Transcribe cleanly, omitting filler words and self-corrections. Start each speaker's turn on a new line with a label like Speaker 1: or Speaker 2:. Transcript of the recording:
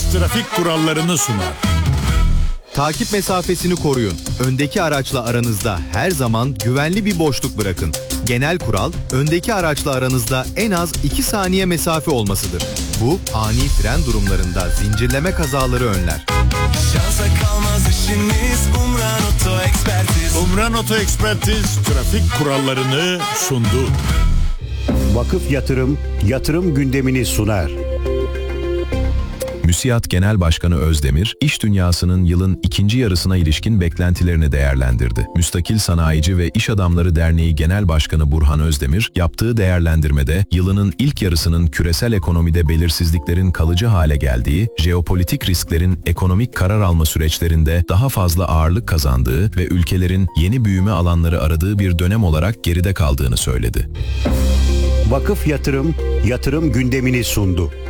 Speaker 1: trafik kurallarını sunar.
Speaker 2: Takip mesafesini koruyun. Öndeki araçla aranızda her zaman güvenli bir boşluk bırakın. Genel kural, öndeki araçla aranızda en az 2 saniye mesafe olmasıdır. Bu, ani fren durumlarında zincirleme kazaları önler.
Speaker 3: Şansa kalmaz işiniz, Umran Oto Ekspertiz.
Speaker 1: Umran Oto Ekspertiz trafik kurallarını sundu.
Speaker 4: Vakıf Yatırım, yatırım gündemini sunar.
Speaker 5: MÜSİAD Genel Başkanı Özdemir, iş dünyasının yılın ikinci yarısına ilişkin beklentilerini değerlendirdi. Müstakil Sanayici ve İş Adamları Derneği Genel Başkanı Burhan Özdemir, yaptığı değerlendirmede yılının ilk yarısının küresel ekonomide belirsizliklerin kalıcı hale geldiği, jeopolitik risklerin ekonomik karar alma süreçlerinde daha fazla ağırlık kazandığı ve ülkelerin yeni büyüme alanları aradığı bir dönem olarak geride kaldığını söyledi.
Speaker 4: Vakıf Yatırım, yatırım gündemini sundu.